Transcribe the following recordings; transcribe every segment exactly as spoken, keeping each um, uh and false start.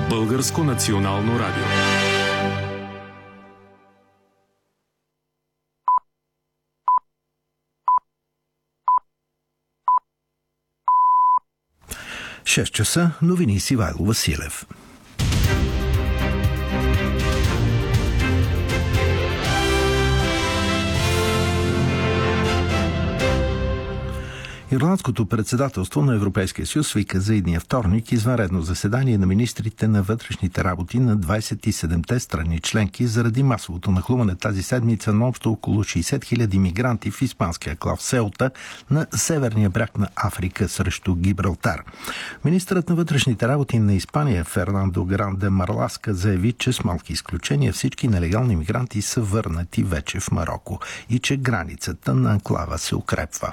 Българско национално радио. шест часа, новини с Ивайло Василев. Ирландското председателство на Европейския съюз свика за идния вторник извънредно заседание на министрите на вътрешните работи на двадесет и седемте страни членки заради масовото нахлуване тази седмица на общо около шейсет хиляди мигранти в испанския клав Сеута на северния бряг на Африка срещу Гибралтар. Министърът на вътрешните работи на Испания Фернандо Гранде Марласка заяви, че с малки изключения всички нелегални мигранти са върнати вече в Мароко и че границата на анклава се укрепва.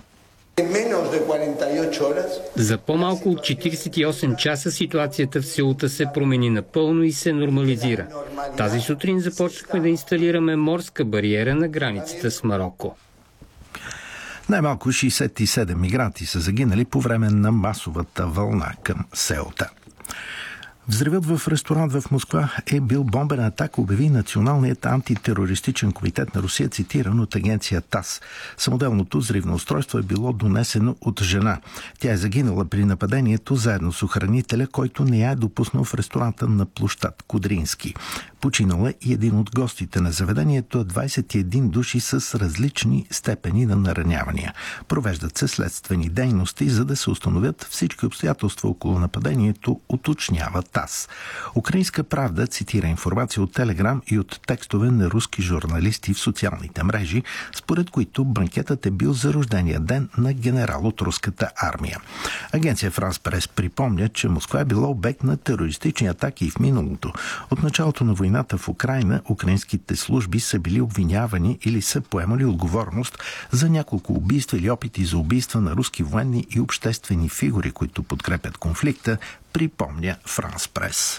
За по-малко от четиридесет и осем часа ситуацията в Сеута се промени напълно и се нормализира. Тази сутрин започнахме да инсталираме морска бариера на границата с Мароко. Най-малко шейсет и седем мигранти са загинали по време на масовата вълна към Сеута. Взривът в ресторант в Москва е бил бомбена атака, обяви Националният антитерористичен комитет на Русия, цитиран от агенция ТАСС. Самоделното взривно устройство е било донесено от жена. Тя е загинала при нападението заедно с охранителя, който не я е допуснал в ресторанта на площад Кудрински. Починала и един от гостите на заведението, двадесет и един души с различни степени на наранявания. Провеждат се следствени дейности, за да се установят всички обстоятелства около нападението, уточнява ТАСС. Украинска правда цитира информация от Телеграм и от текстове на руски журналисти в социалните мрежи, според които банкетът е бил за рождения ден на генерал от руската армия. Агенция Франс Прес припомня, че Москва е била обект на терористични атаки и в миналото. От началото на войната в Украйна украинските служби са били обвинявани или са поемали отговорност за няколко убийства или опити за убийства на руски военни и обществени фигури, които подкрепят конфликта, припомня Франс Прес.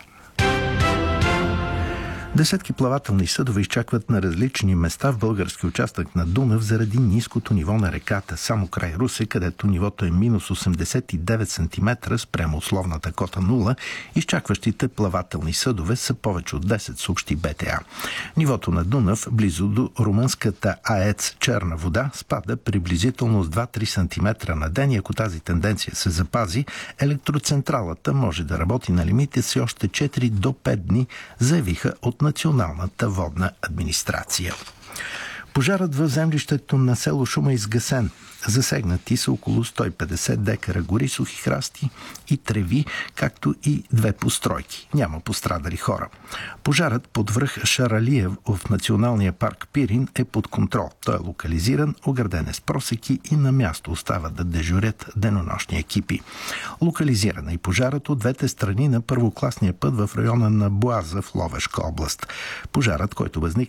Десетки плавателни съдове изчакват на различни места в български участък на Дунав заради ниското ниво на реката. Само край Русе, където нивото е минус осемдесет и девет сантиметра спрямо условната кота нула, изчакващите плавателни съдове са повече от десет, съобщи БТА. Нивото на Дунав, близо до румънската АЕЦ Черна вода, спада приблизително с два-три сантиметра на ден и ако тази тенденция се запази, електроцентралата може да работи на лимите си още четири до пет дни, заявиха от Националната водна администрация. Пожарът в землището на село Шума е изгасен. Засегнати са около сто и петдесет декара гори, сухи храсти и треви, както и две постройки. Няма пострадали хора. Пожарът под връх Шаралиев в Националния парк Пирин е под контрол. Той е локализиран, ограден е с просеки и на място остава да дежурят денонощни екипи. Локализирана и пожарът от двете страни на първокласния път в района на Боаза в Ловешка област. Пожарът, който възник